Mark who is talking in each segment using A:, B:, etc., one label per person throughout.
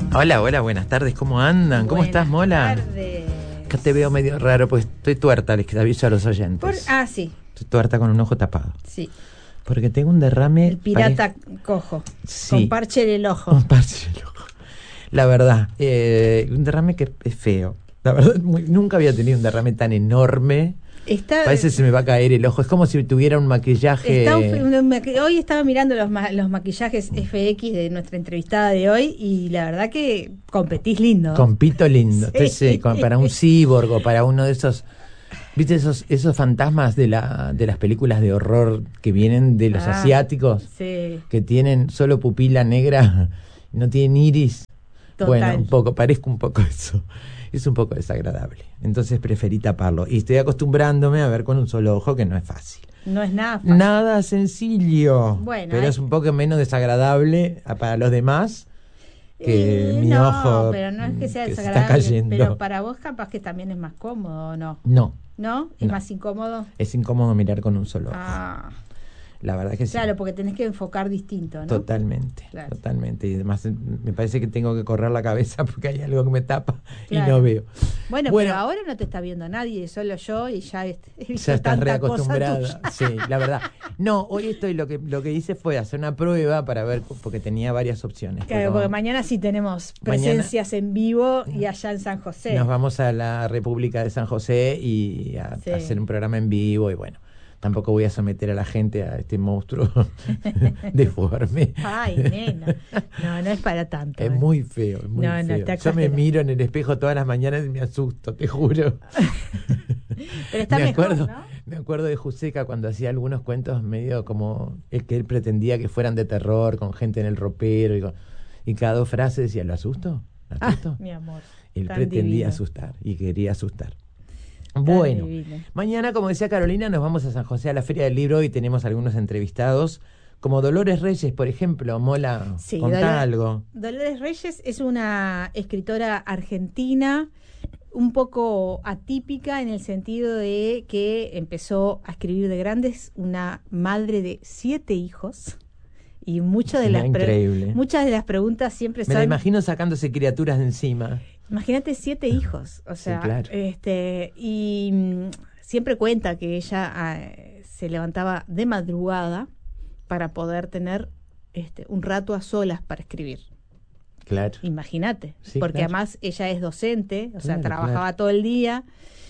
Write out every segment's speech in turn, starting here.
A: Hola, hola, buenas tardes, ¿cómo andan? ¿Cómo estás, Mola?
B: Buenas tardes.
A: Acá te veo medio raro, pues estoy tuerta, les aviso a los oyentes.
B: Sí.
A: Estoy tuerta con un ojo tapado.
B: Sí.
A: Porque tengo un derrame...
B: El pirata cojo.
A: Sí.
B: Con parche en el ojo.
A: Un parche en el ojo. La verdad, un derrame que es feo. La verdad, nunca había tenido un derrame tan enorme. Parece que se me va a caer el ojo. Es como si tuviera un maquillaje...
B: Hoy estaba mirando los maquillajes FX de nuestra entrevistada de hoy y la verdad que competís lindo.
A: Compito lindo.
B: Sí.
A: Entonces, para un cyborg o para uno de esos... ¿Viste esos fantasmas de las películas de horror que vienen de los asiáticos?
B: Sí.
A: Que tienen solo pupila negra, no tienen iris.
B: Total.
A: Bueno, parezco un poco eso. Es un poco desagradable. Entonces preferí taparlo. Y estoy acostumbrándome a ver con un solo ojo, que no es fácil.
B: No es nada fácil.
A: Nada sencillo.
B: Bueno,
A: pero es un poco menos desagradable para los demás que mi ojo.
B: Pero no es que sea
A: que se
B: desagradable.
A: está cayendo.
B: Pero para vos capaz que también es más cómodo, ¿o no?
A: No.
B: ¿No? ¿Es más incómodo?
A: Es incómodo mirar con un solo ojo. La verdad que sí.
B: Claro, porque tenés que enfocar distinto, ¿no?
A: Totalmente,
B: claro.
A: Totalmente. Y además me parece que tengo que correr la cabeza porque hay algo que me tapa
B: claro.
A: y no veo.
B: Bueno, pero ahora no te está viendo nadie, solo yo y ya
A: estás reacostumbrada. Sí, la verdad. No, hoy lo que hice fue hacer una prueba para ver, porque tenía varias opciones.
B: Claro, porque mañana sí tenemos presencias en vivo y allá en San José.
A: Nos vamos a la República de San José y a hacer un programa en vivo y bueno. Tampoco voy a someter a la gente a este monstruo deforme.
B: Ay, nena. No es para tanto.
A: Es muy feo, es muy feo. Yo me miro en el espejo todas las mañanas y me asusto, te juro.
B: Pero está mejor, ¿no?
A: Me acuerdo de Juseca cuando hacía algunos cuentos medio como el que él pretendía que fueran de terror, con gente en el ropero y cada dos frases decía, ¿lo asusto? ¿Lo asusto?
B: Mi amor.
A: Él pretendía asustar y quería asustar. Bueno, mañana, como decía Carolina, nos vamos a San José a la Feria del Libro y tenemos algunos entrevistados, como Dolores Reyes, por ejemplo. Mola,
B: sí,
A: contá algo.
B: Dolores Reyes es una escritora argentina un poco atípica en el sentido de que empezó a escribir de grandes, una madre de 7 hijos. Y muchas de las preguntas siempre son...
A: Me la imagino sacándose criaturas de encima.
B: Imagínate 7 hijos, o sea, sí, claro. Y siempre cuenta que ella se levantaba de madrugada para poder tener un rato a solas para escribir.
A: Claro.
B: Imagínate, sí, porque claro. Además ella es docente, o sea, trabajaba todo el día.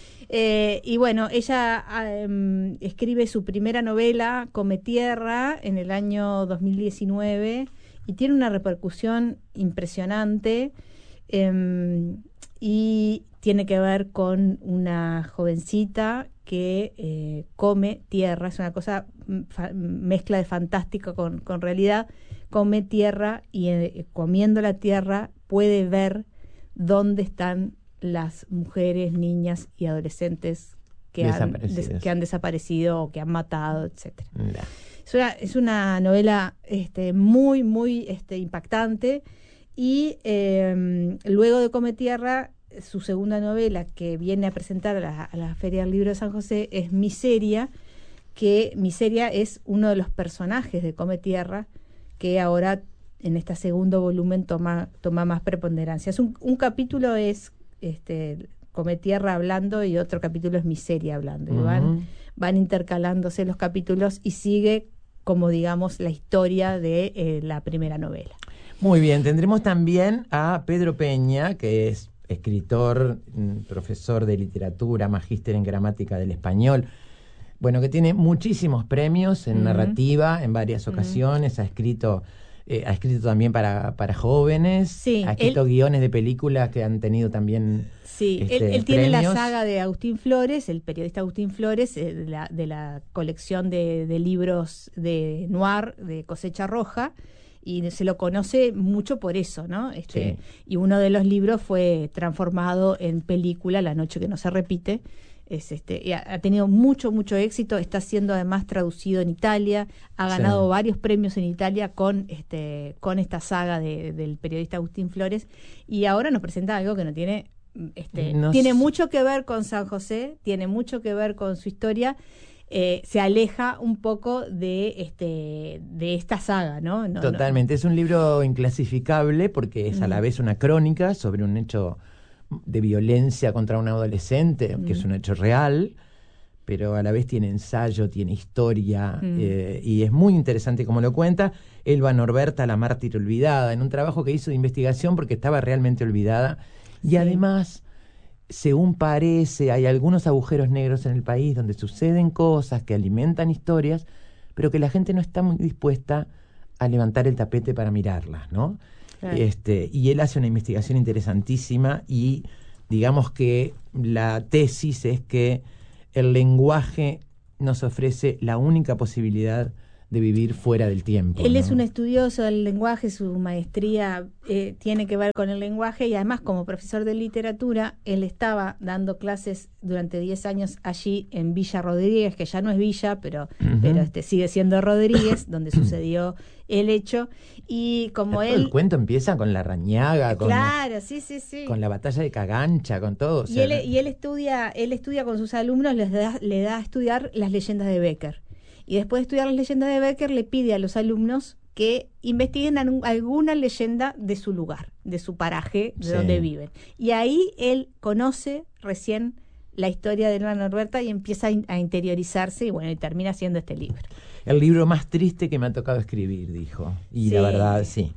B: Y bueno, ella escribe su primera novela, Come Tierra, en el año 2019 y tiene una repercusión impresionante. Y tiene que ver con una jovencita que come tierra, es una cosa, mezcla de fantástica con realidad, come tierra y comiendo la tierra puede ver dónde están las mujeres, niñas y adolescentes que han desaparecido o que han matado, etcétera. Es una novela muy, muy impactante. Y luego de Come Tierra, su segunda novela que viene a presentar a la Feria del Libro de San José es Miseria, que Miseria es uno de los personajes de Come Tierra, que ahora en este segundo volumen toma más preponderancia. Un capítulo es Come Tierra hablando y otro capítulo es Miseria hablando. Uh-huh. Y van intercalándose los capítulos y sigue como digamos la historia de la primera novela.
A: Muy bien, tendremos también a Pedro Peña, que es escritor, profesor de literatura, magíster en gramática del español, bueno, que tiene muchísimos premios en narrativa en varias ocasiones, ha escrito también para jóvenes, sí, ha escrito guiones de películas que han tenido también
B: sí, él tiene la saga de Agustín Flores, el periodista Agustín Flores, de la colección de libros de noir, de Cosecha Roja, y se lo conoce mucho por eso, ¿no?
A: Sí.
B: Y uno de los libros fue transformado en película, La noche que no se repite. Y ha tenido mucho éxito, está siendo además traducido en Italia, ha ganado varios premios en Italia con esta saga del periodista Agustín Flores, y ahora nos presenta algo que no tiene tiene mucho que ver con San José, tiene mucho que ver con su historia. se aleja un poco de esta saga, ¿no?
A: Totalmente, es un libro inclasificable porque es a la vez una crónica sobre un hecho de violencia contra un adolescente, que es un hecho real, pero a la vez tiene ensayo, tiene historia, y es muy interesante como lo cuenta. Elba Norberta, la mártir olvidada, en un trabajo que hizo de investigación porque estaba realmente olvidada, y además, según parece, hay algunos agujeros negros en el país donde suceden cosas que alimentan historias, pero que la gente no está muy dispuesta a levantar el tapete para mirarlas, ¿no? Claro. Y él hace una investigación interesantísima y digamos que la tesis es que el lenguaje nos ofrece la única posibilidad de vivir fuera del tiempo.
B: Él es un estudioso del lenguaje, su maestría tiene que ver con el lenguaje y además como profesor de literatura, él estaba dando clases durante 10 años allí en Villa Rodríguez, que ya no es Villa, pero sigue siendo Rodríguez, donde sucedió el hecho. Y como
A: el cuento empieza con la Rañaga,
B: claro,
A: con la batalla de Cagancha, con todo.
B: Y él estudia con sus alumnos, le da a estudiar las leyendas de Bécquer. Y después de estudiar las leyendas de Bécquer, le pide a los alumnos que investiguen alguna leyenda de su lugar, de su paraje, de donde viven. Y ahí él conoce recién la historia de Elba Norberta y empieza a interiorizarse y termina haciendo este libro.
A: El libro más triste que me ha tocado escribir, dijo. Y la verdad, sí.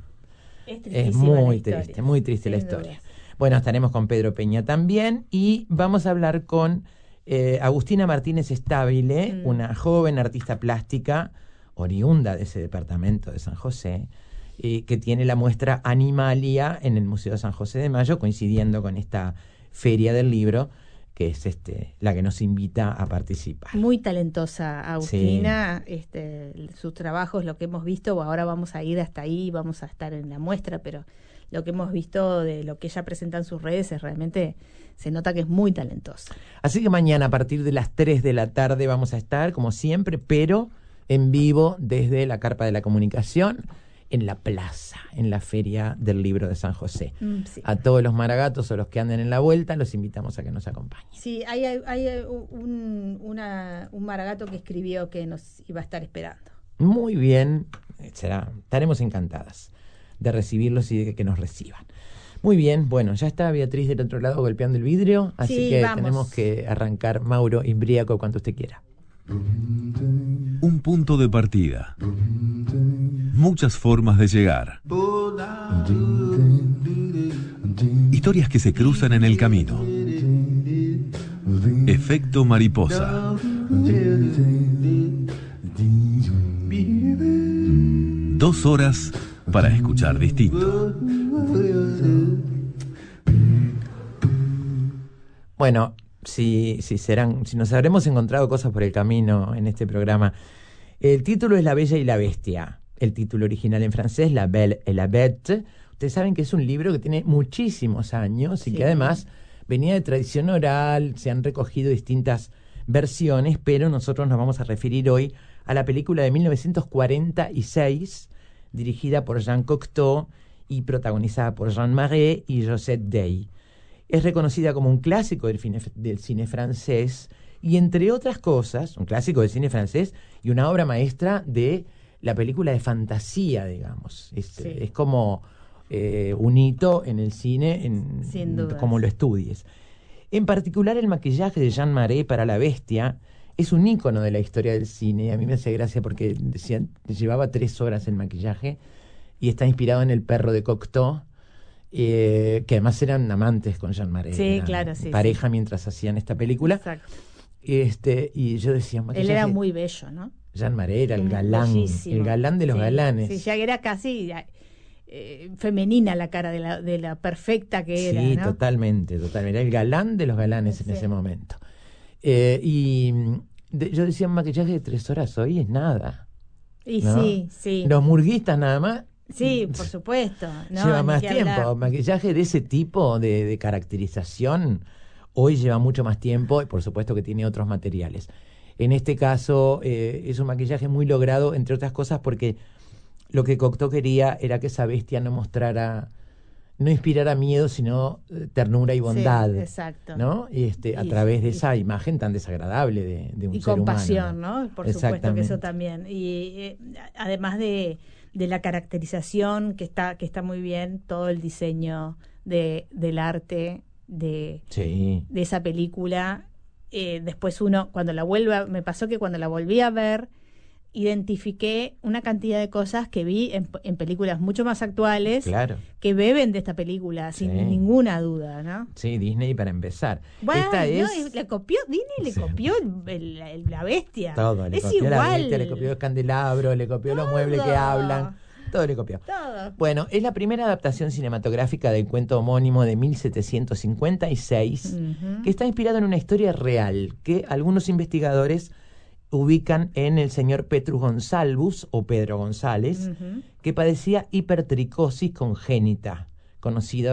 A: Es muy triste la historia. Bueno, estaremos con Pedro Peña también y vamos a hablar con Agustina Martínez Stabile, una joven artista plástica oriunda de ese departamento de San José, que tiene la muestra Animalia en el Museo de San José de Mayo, coincidiendo con esta feria del libro, que es la que nos invita a participar.
B: Muy talentosa Agustina, sus trabajos, lo que hemos visto, ahora vamos a ir hasta ahí, vamos a estar en la muestra, pero lo que hemos visto de lo que ella presenta en sus redes es realmente, se nota que es muy talentosa.
A: Así que mañana a partir de las 3 de la tarde vamos a estar, como siempre, pero en vivo desde la Carpa de la Comunicación, en la plaza, en la Feria del Libro de San José. A todos los maragatos o los que anden en la vuelta, los invitamos a que nos acompañen.
B: Sí, hay un maragato que escribió que nos iba a estar esperando.
A: Muy bien, estaremos encantadas de recibirlos y de que nos reciban. Muy bien, bueno, ya está Beatriz del otro lado golpeando el vidrio, así que vamos. Tenemos que arrancar. Mauro, Imbriaco, cuanto usted quiera.
C: Un punto de partida. Muchas formas de llegar. Historias que se cruzan en el camino. Efecto mariposa. 2 horas para escuchar distinto.
A: Bueno, si nos habremos encontrado cosas por el camino en este programa. El título es La Bella y la Bestia. El título original en francés, La Belle et la Bête. Ustedes saben que es un libro que tiene muchísimos años y que además venía de tradición oral, se han recogido distintas versiones, pero nosotros nos vamos a referir hoy a la película de 1946, dirigida por Jean Cocteau y protagonizada por Jean Marais y Josette Day. Es reconocida como un clásico del cine francés y, entre otras cosas, un clásico del cine francés y una obra maestra de la película de fantasía, digamos. Es como un hito en el cine, como lo estudies. En particular, el maquillaje de Jean Marais para La Bestia es un ícono de la historia del cine. A mí me hace gracia porque decían, llevaba 3 horas el maquillaje y está inspirado en El perro de Cocteau, que además eran amantes con Jean Marais.
B: Sí, claro, sí.
A: Pareja mientras hacían esta película.
B: Exacto.
A: Y yo decía,
B: él era muy bello, ¿no?
A: Jean Marais era el galán,
B: bellísimo.
A: El galán de los galanes.
B: Sí, ya era casi femenina la cara de la perfecta que era,
A: sí,
B: ¿no?
A: totalmente. Era el galán de los galanes en ese momento. Yo decía, un maquillaje de 3 horas hoy es nada.
B: Y
A: ¿no?
B: Sí.
A: Los murguistas nada más.
B: Sí, por supuesto. No,
A: lleva más tiempo. Maquillaje de ese tipo de caracterización hoy lleva mucho más tiempo y por supuesto que tiene otros materiales. En este caso es un maquillaje muy logrado, entre otras cosas porque lo que Cocteau quería era que esa bestia no mostrara no inspirara miedo, sino ternura y bondad.
B: Sí, exacto.
A: ¿No? Y a través de esa imagen tan desagradable de un
B: y
A: ser
B: compasión,
A: humano.
B: ¿no? Por supuesto que eso también. Y además de la caracterización que está muy bien, todo el diseño del arte de esa película. Después cuando me pasó que cuando la volví a ver, identifiqué una cantidad de cosas que vi en películas mucho más actuales,
A: claro,
B: que beben de esta película, sin ninguna duda, ¿no?
A: Sí, Disney para empezar.
B: Bueno,
A: Disney
B: le copió la bestia.
A: Todo, le
B: es
A: copió
B: igual.
A: La bestia, le copió el candelabro, le copió los muebles que hablan. Todo le copió.
B: Todo.
A: Bueno, es la primera adaptación cinematográfica del cuento homónimo de 1756, que está inspirado en una historia real que algunos investigadores ubican en el señor Petrus Gonsalvus, o Pedro González, que padecía hipertricosis congénita, conocido